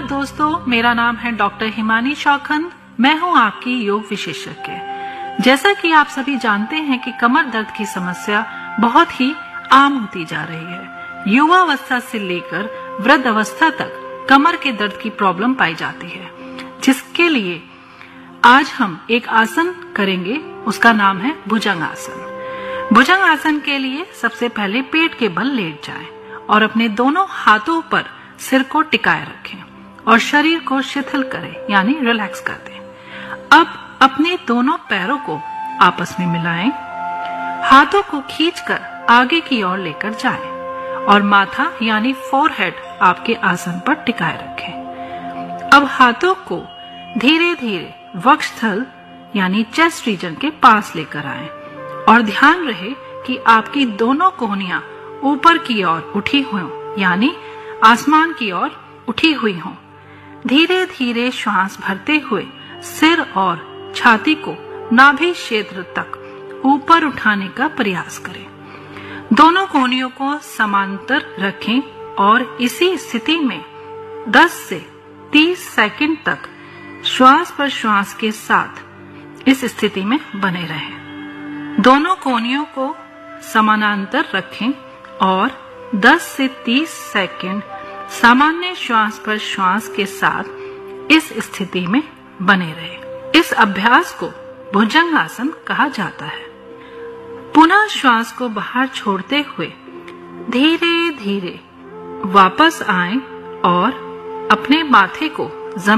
दोस्तों, मेरा नाम है डॉक्टर हिमानी शौखंद। मैं हूं आपकी योग विशेषज्ञ। जैसा कि आप सभी जानते हैं कि कमर दर्द की समस्या बहुत ही आम होती जा रही है। युवावस्था से लेकर वृद्ध अवस्था तक कमर के दर्द की प्रॉब्लम पाई जाती है, जिसके लिए आज हम एक आसन करेंगे। उसका नाम है भुजंग आसन। भुजंग आसन के लिए सबसे पहले पेट के बल लेट जाएं और अपने दोनों हाथों पर सिर को टिकाए रखें और शरीर को शिथिल करें, यानी रिलैक्स कर दें। अब अपने दोनों पैरों को आपस में मिलाएं, हाथों को खींचकर आगे की ओर लेकर जाएं और माथा यानी फोरहेड आपके आसन पर टिकाए रखें। अब हाथों को धीरे धीरे वक्षस्थल यानी चेस्ट रीजन के पास लेकर आएं और ध्यान रहे कि आपकी दोनों कोहनियां ऊपर की ओर उठी हों, यानी आसमान की ओर उठी हुई हों। धीरे धीरे श्वास भरते हुए सिर और छाती को नाभि क्षेत्र तक ऊपर उठाने का प्रयास करें। दोनों कोहनियों को समांतर रखें और इसी स्थिति में 10 से 30 सेकंड तक श्वास पर श्वास के साथ इस स्थिति में बने रहें। दोनों कोहनियों को समानांतर रखें और 10 से 30 सेकंड सामान्य श्वास पर श्वास के साथ इस स्थिति में बने रहे। इस अभ्यास को भुजंग आसन कहा जाता है। पुनः श्वास को बाहर छोड़ते हुए धीरे धीरे वापस आएं और अपने माथे को